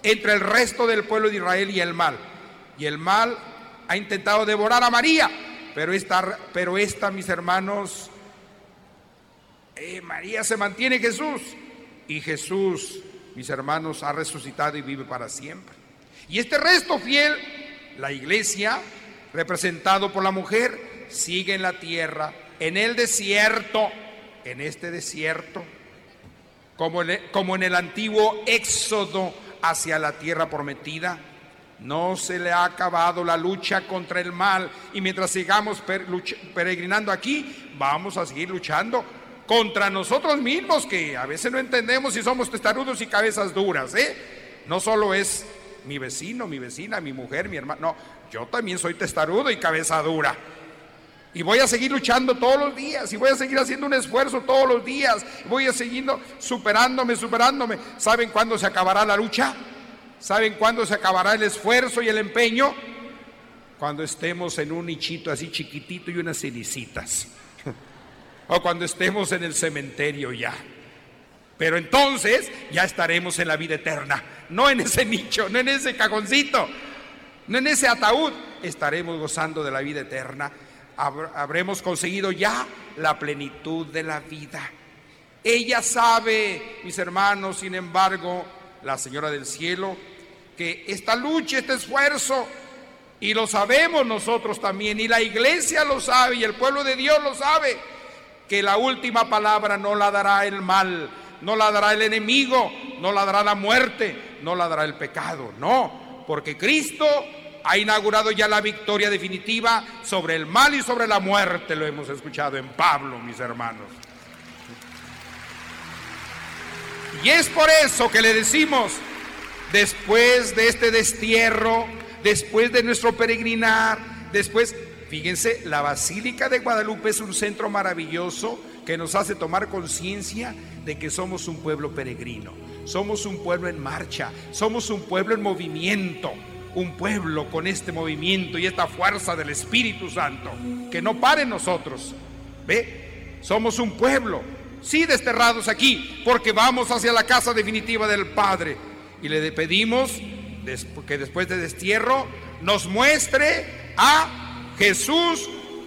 entre el resto del pueblo de Israel y el mal. Y el mal ha intentado devorar a María, pero esta, pero esta mis hermanos, eh, María se mantiene en Jesús, y Jesús, mis hermanos, ha resucitado y vive para siempre. Y este resto fiel, la iglesia, representado por la mujer, sigue en la tierra, en el desierto, en este desierto, como en, como en el antiguo éxodo hacia la tierra prometida. No se le ha acabado la lucha contra el mal, y mientras sigamos per, lucha, peregrinando aquí, vamos a seguir luchando contra nosotros mismos, que a veces no entendemos si somos testarudos y cabezas duras, ¿eh? No solo es mi vecino, mi vecina, mi mujer, mi hermano, no, yo también soy testarudo y cabeza dura. Y voy a seguir luchando todos los días, y voy a seguir haciendo un esfuerzo todos los días, voy a seguir superándome, superándome. ¿Saben cuándo se acabará la lucha? ¿Saben cuándo se acabará el esfuerzo y el empeño? Cuando estemos en un nichito así chiquitito y unas cenicitas. O cuando estemos en el cementerio ya. Pero entonces ya estaremos en la vida eterna. No en ese nicho, no en ese cajoncito, no en ese ataúd. Estaremos gozando de la vida eterna. Habremos conseguido ya la plenitud de la vida. Ella sabe, mis hermanos, sin embargo, la Señora del Cielo, que esta lucha, este esfuerzo, y lo sabemos nosotros también, y la iglesia lo sabe, y el pueblo de Dios lo sabe, que la última palabra no la dará el mal, no la dará el enemigo, no la dará la muerte, no la dará el pecado, no, porque Cristo ha inaugurado ya la victoria definitiva sobre el mal y sobre la muerte. Lo hemos escuchado en Pablo, mis hermanos. Y es por eso que le decimos, después de este destierro, después de nuestro peregrinar, después, fíjense, la Basílica de Guadalupe es un centro maravilloso que nos hace tomar conciencia de que somos un pueblo peregrino, somos un pueblo en marcha, somos un pueblo en movimiento, un pueblo con este movimiento y esta fuerza del Espíritu Santo, que no pare en nosotros. ¿Ve? Somos un pueblo, sí, desterrados aquí, porque vamos hacia la casa definitiva del Padre, y le pedimos que después de destierro nos muestre a Jesús,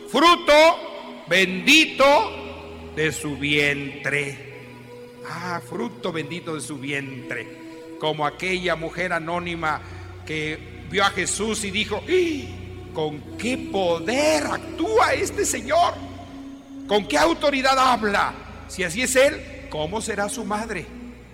fruto bendito de su vientre. Ah, fruto bendito de su vientre, como aquella mujer anónima que vio a Jesús y dijo: ¿con qué poder actúa este Señor? ¿Con qué autoridad habla? Si así es Él, ¿cómo será su madre?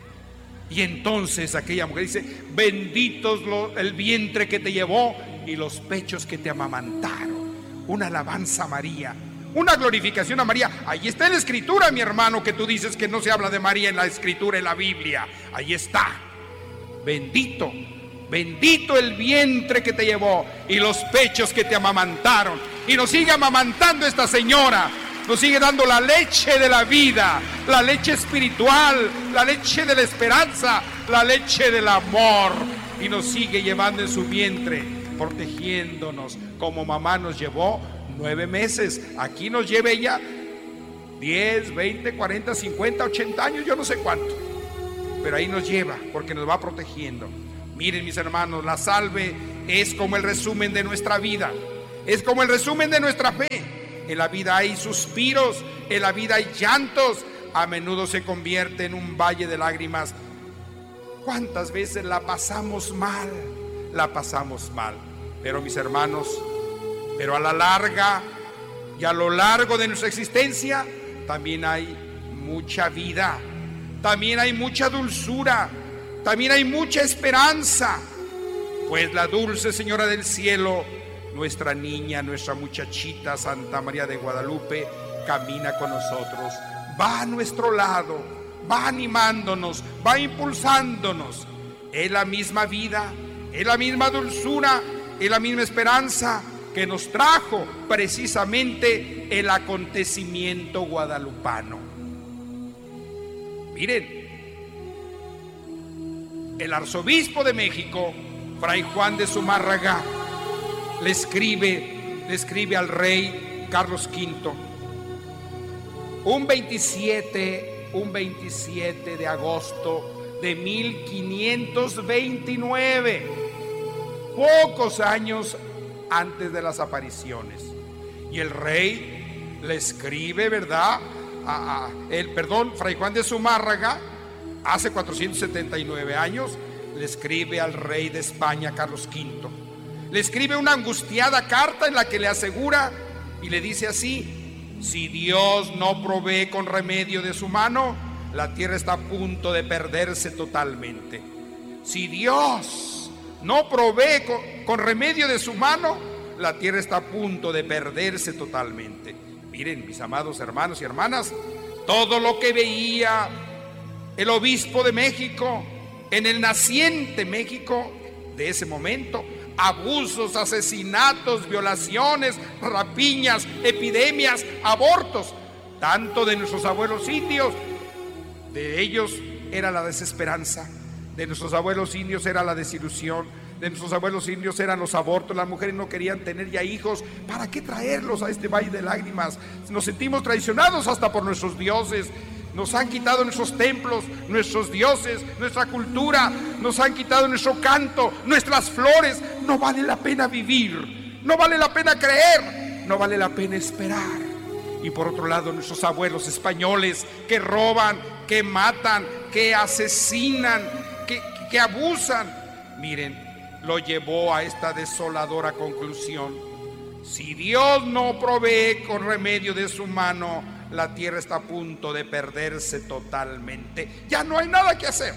Y entonces aquella mujer dice: benditos lo, el vientre que te llevó y los pechos que te amamantaron. Una alabanza a María, una glorificación a María. Ahí está en la Escritura, mi hermano, que tú dices que no se habla de María en la Escritura, en la Biblia. Ahí está. Bendito, bendito el vientre que te llevó y los pechos que te amamantaron. Y nos sigue amamantando esta señora, nos sigue dando la leche de la vida, la leche espiritual, la leche de la esperanza, la leche del amor, y nos sigue llevando en su vientre, protegiéndonos, como mamá nos llevó nueve meses. Aquí nos lleva ella diez, veinte, cuarenta, cincuenta, ochenta años, yo no sé cuánto, pero ahí nos lleva porque nos va protegiendo. Miren, mis hermanos, la salve es como el resumen de nuestra vida, es como el resumen de nuestra fe. En la vida hay suspiros, en la vida hay llantos, a menudo se convierte en un valle de lágrimas. ¿Cuántas veces la pasamos mal? La pasamos mal. Pero, mis hermanos, pero a la larga y a lo largo de nuestra existencia también hay mucha vida, también hay mucha dulzura, también hay mucha esperanza, pues la dulce Señora del Cielo, nuestra niña, nuestra muchachita Santa María de Guadalupe, camina con nosotros, va a nuestro lado, va animándonos, va impulsándonos. Es la misma vida, es la misma dulzura, es la misma esperanza que nos trajo precisamente el acontecimiento guadalupano. Miren, el arzobispo de México, Fray Juan de Zumárraga, le escribe, le escribe al rey Carlos quinto, un veintisiete, un veintisiete de agosto de mil quinientos veintinueve, pocos años antes de las apariciones. Y el rey le escribe, ¿verdad? A, a, el, perdón, Fray Juan de Zumárraga, hace cuatrocientos setenta y nueve años, le escribe al rey de España, Carlos quinto. Le escribe una angustiada carta en la que le asegura y le dice así: si Dios no provee con remedio de su mano, la tierra está a punto de perderse totalmente. Si Dios no provee con, con remedio de su mano, la tierra está a punto de perderse totalmente. Miren, mis amados hermanos y hermanas, todo lo que veía el obispo de México en el naciente México de ese momento, abusos, asesinatos, violaciones, rapiñas, epidemias, abortos, tanto de nuestros abuelos indios, de ellos era la desesperanza, de nuestros abuelos indios era la desilusión, de nuestros abuelos indios eran los abortos, las mujeres no querían tener ya hijos. ¿Para qué traerlos a este valle de lágrimas? Nos sentimos traicionados hasta por nuestros dioses. Nos han quitado nuestros templos, nuestros dioses, nuestra cultura, nos han quitado nuestro canto, nuestras flores. No vale la pena vivir, no vale la pena creer, no vale la pena esperar. Y por otro lado, nuestros abuelos españoles que roban, que matan, que asesinan, que, que abusan. Miren, lo llevó a esta desoladora conclusión: si Dios no provee con remedio de su mano, la tierra está a punto de perderse totalmente. Ya no hay nada que hacer.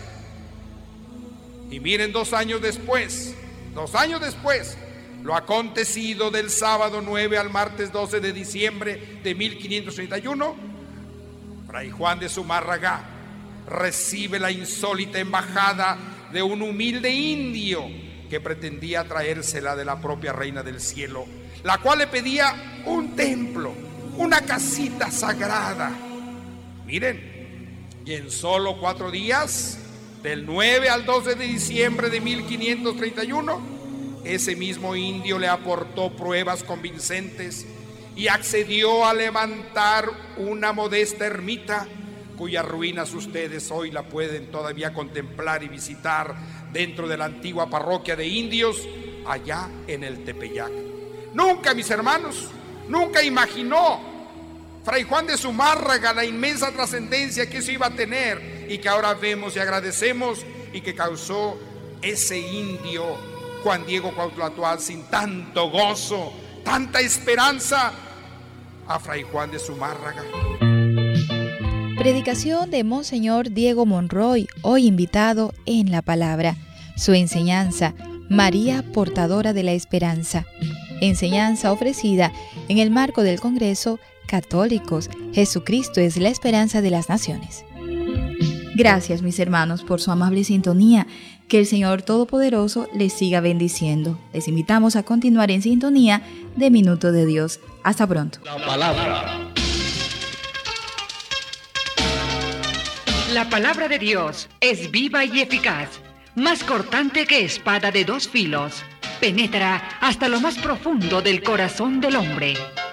Y miren, dos años después, dos años después, lo acontecido del sábado nueve al martes doce de diciembre de mil quinientos treinta y uno, Fray Juan de Zumárraga recibe la insólita embajada de un humilde indio que pretendía traérsela de la propia Reina del Cielo, la cual le pedía un templo, una casita sagrada. Miren, y en solo cuatro días, del nueve al doce de diciembre de mil quinientos treinta y uno, ese mismo indio le aportó pruebas convincentes y accedió a levantar una modesta ermita cuyas ruinas ustedes hoy la pueden todavía contemplar y visitar dentro de la antigua parroquia de indios, allá en el Tepeyac. Nunca, mis hermanos, nunca imaginó Fray Juan de Zumárraga la inmensa trascendencia que eso iba a tener y que ahora vemos y agradecemos, y que causó ese indio Juan Diego Cuauhtlatoa sin tanto gozo, tanta esperanza, a Fray Juan de Zumárraga. Predicación de Monseñor Diego Monroy, hoy invitado en La Palabra. Su enseñanza, María Portadora de la Esperanza. Enseñanza ofrecida en el marco del Congreso Católicos, Jesucristo es la esperanza de las naciones. Gracias, mis hermanos, por su amable sintonía. Que el Señor Todopoderoso les siga bendiciendo. Les invitamos a continuar en sintonía de Minuto de Dios. Hasta pronto. La palabra. La palabra de Dios es viva y eficaz, más cortante que espada de dos filos. Penetra hasta lo más profundo del corazón del hombre